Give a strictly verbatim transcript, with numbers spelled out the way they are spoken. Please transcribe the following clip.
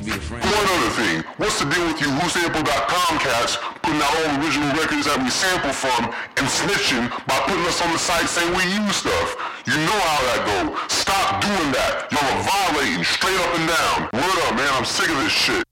be the friend. One other thing, what's the deal with you who sample dot com cats putting out all the original records that we sample from and snitching by putting us on the site saying we use stuff? You know how that go. Stop doing that. Y'all are violating straight up and down. Word up, man. I'm sick of this shit.